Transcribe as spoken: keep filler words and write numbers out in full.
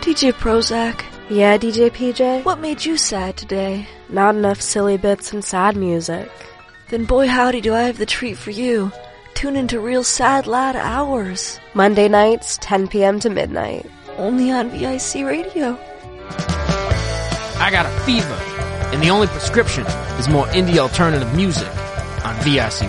D J Prozac. Yeah, D J P J? What made you sad today? Not enough silly bits and sad music. Then boy howdy do I have the treat for you. Tune into Real Sad Lad Hours. Monday nights, ten p.m. to midnight. Only on V I C Radio. I got a fever, and the only prescription is more indie alternative music on V I C